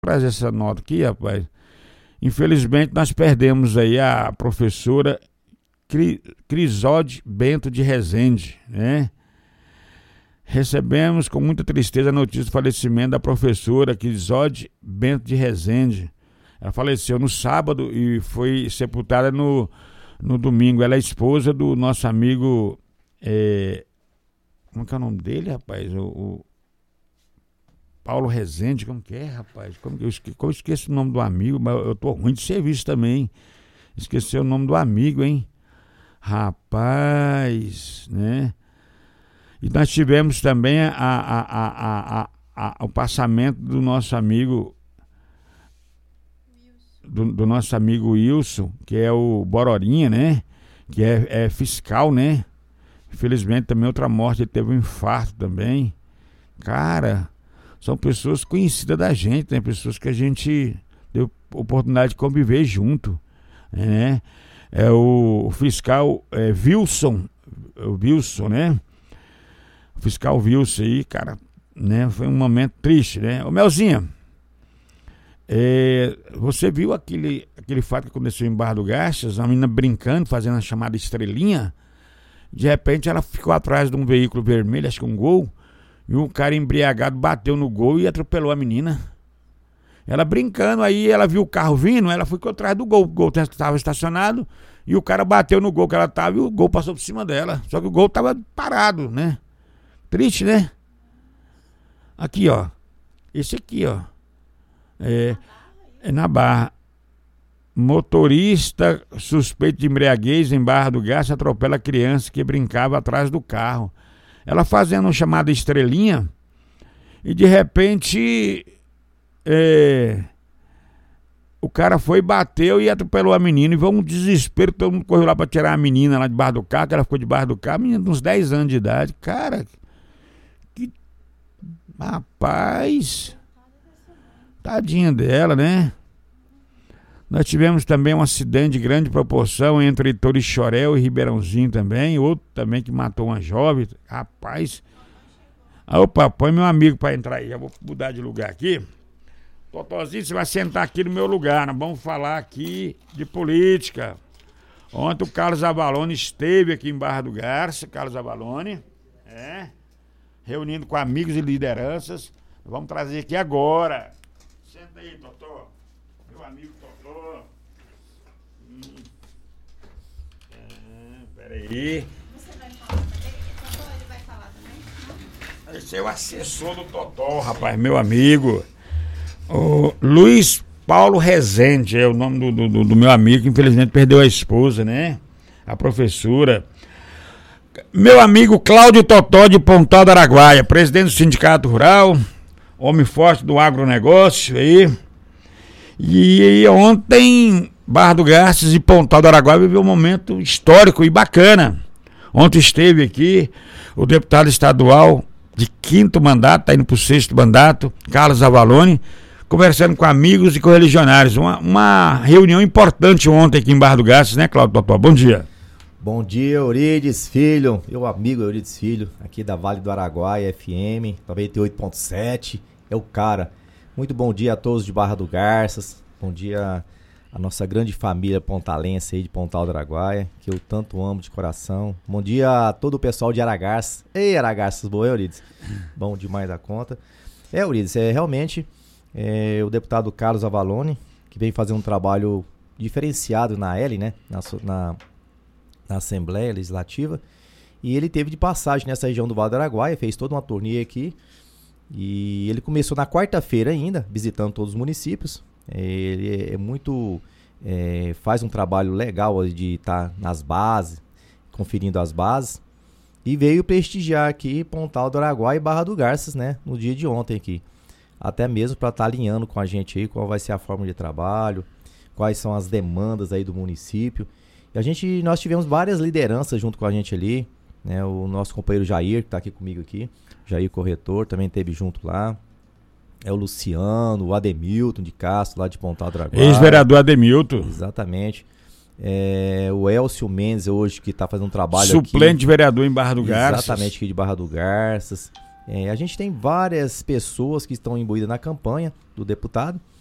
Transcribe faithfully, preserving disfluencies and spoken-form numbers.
trazer essa nota aqui, rapaz. Infelizmente, nós perdemos aí a professora Cri, Crisóide Bento de Rezende, né? Recebemos com muita tristeza a notícia do falecimento da professora Crisóide Bento de Rezende. Ela faleceu no sábado e foi sepultada no, no domingo. Ela é esposa do nosso amigo... É, como que é o nome dele, rapaz? O, o Paulo Rezende, como que é, rapaz? Como que eu, esque, como eu esqueço o nome do amigo, mas eu tô ruim de serviço também. Esqueci o nome do amigo, hein? Rapaz, né? E nós tivemos também a, a, a, a, a, a, o passamento do nosso amigo, do, do nosso amigo Wilson, que é o Bororinha, né? Que é, é fiscal, né? Infelizmente também outra morte, ele teve um infarto também. Cara, são pessoas conhecidas da gente, né? Pessoas que a gente deu oportunidade de conviver junto, né? É o, o fiscal é, Wilson, o Wilson, né? O fiscal Wilson aí, cara, né? Foi um momento triste, né? Ô Melzinha, é, você viu aquele, aquele fato que aconteceu em Barra do Garças, a menina brincando, fazendo a chamada estrelinha? De repente ela ficou atrás de um veículo vermelho, acho que um Gol, e um cara embriagado bateu no Gol e atropelou a menina. Ela brincando, aí ela viu o carro vindo, ela ficou atrás do Gol, o Gol estava estacionado, e o cara bateu no Gol que ela estava e o Gol passou por cima dela. Só que o Gol estava parado, né? Triste, né? Aqui, ó. Esse aqui, ó. É, é na Barra. Motorista suspeito de embriaguez em Barra do Garças atropela a criança que brincava atrás do carro. Ela fazendo uma chamada estrelinha e de repente é, o cara foi, bateu e atropelou a menina. E foi um desespero, todo mundo correu lá pra tirar a menina lá debaixo do carro, que ela ficou debaixo do carro, a menina de uns dez anos de idade. Cara, que rapaz, tadinha dela, né? Nós tivemos também um acidente de grande proporção entre Torixoréu e Ribeirãozinho também, outro também que matou uma jovem. Rapaz, ah, opa, põe meu amigo para entrar aí, já vou mudar de lugar aqui. Totozinho, você vai sentar aqui no meu lugar, nós vamos falar aqui de política. Ontem o Carlos Avalone esteve aqui em Barra do Garças, Carlos Avalone, é, reunindo com amigos e lideranças. Vamos trazer aqui agora. Senta aí, Totó, meu amigo Totó. Hum. É, peraí. Você vai falar também? Totó, ele vai falar também? Esse é o assessor do Totó, rapaz, meu amigo. O Luiz Paulo Rezende é o nome do, do, do meu amigo, que infelizmente perdeu a esposa, né? A professora. Meu amigo Cláudio Totó de Pontal do Araguaia, presidente do Sindicato Rural, homem forte do agronegócio aí. E ontem, Barra do Garças e Pontal do Araguaia viveu um momento histórico e bacana. Ontem esteve aqui o deputado estadual de quinto mandato, está indo para o sexto mandato, Carlos Avalone, conversando com amigos e correligionários. Uma, uma reunião importante ontem aqui em Barra do Garças, né, Cláudio Totó? Bom dia. Bom dia, Eurides Filho, meu amigo Eurides Filho, aqui da Vale do Araguaia, F M noventa e oito ponto sete, é o cara. Muito bom dia a todos de Barra do Garças, bom dia a nossa grande família pontalense aí de Pontal do Araguaia, que eu tanto amo de coração. Bom dia a todo o pessoal de Aragarças. Ei, Aragarças, boa, Eurides? Bom demais da conta. É, Eurides, é realmente é, o deputado Carlos Avalone, que vem fazer um trabalho diferenciado na L, né, na, na, na Assembleia Legislativa, e ele teve de passagem nessa região do Vale do Araguaia, fez toda uma turnê aqui. E ele começou na quarta-feira ainda, visitando todos os municípios. Ele é muito... É, faz um trabalho legal de estar nas bases, conferindo as bases. E veio prestigiar aqui Pontal do Araguaia e Barra do Garças, né? No dia de ontem aqui. Até mesmo para estar alinhando com a gente aí qual vai ser a forma de trabalho, quais são as demandas aí do município. E a gente, nós tivemos várias lideranças junto com a gente ali, né? O nosso companheiro Jair, que está aqui comigo aqui. Jair Corretor também esteve junto lá. É o Luciano, o Ademilton de Castro, lá de Pontal do Araguaia. Ex-vereador Ademilton. Exatamente. É, o Elcio Mendes hoje, que está fazendo um trabalho suplente aqui. Vereador em Barra do Garças. Exatamente, aqui de Barra do Garças. É, a gente tem várias pessoas que estão imbuídas na campanha do deputado.